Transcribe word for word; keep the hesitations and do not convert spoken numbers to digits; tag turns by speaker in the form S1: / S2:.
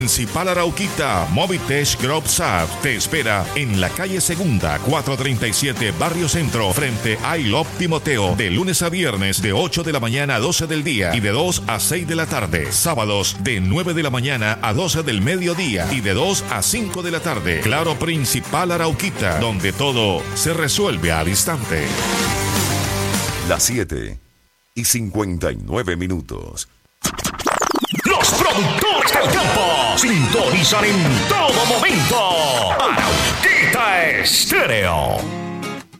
S1: Principal Arauquita, Movitech Group S A P te espera en la calle Segunda, cuatrocientos treinta y siete, Barrio Centro, frente a I Love Timoteo, de lunes a viernes de ocho de la mañana a doce del día y de dos a seis de la tarde. Sábados de nueve de la mañana a doce del mediodía y de dos a cinco de la tarde. Claro, Principal Arauquita, donde todo se resuelve al instante.
S2: Las siete y cincuenta y nueve minutos.
S3: Los productores del campo sintonizan en todo momento. Arauquita Estéreo.